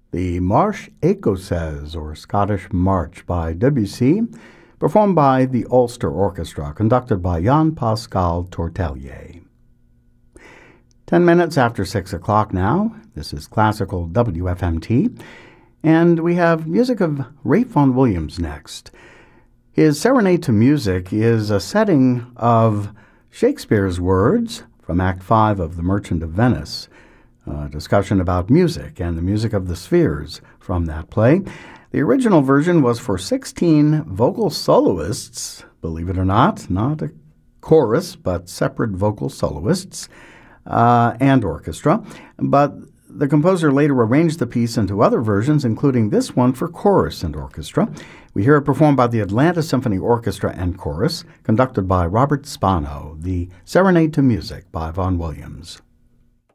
The Marche Écossaise, or Scottish March by Debussy, performed by the Ulster Orchestra, conducted by Jean-Pascal Tortelier. 10 minutes after 6 o'clock now. This is Classical WFMT, and we have music of Ralph Vaughan Williams next. His Serenade to Music is a setting of Shakespeare's words from Act 5 of The Merchant of Venice, a discussion about music and the music of the spheres from that play. The original version was for 16 vocal soloists, believe it or not a chorus, but separate vocal soloists and orchestra. But the composer later arranged the piece into other versions, including this one for chorus and orchestra. We hear it performed by the Atlanta Symphony Orchestra and Chorus, conducted by Robert Spano, the Serenade to Music by Vaughan Williams.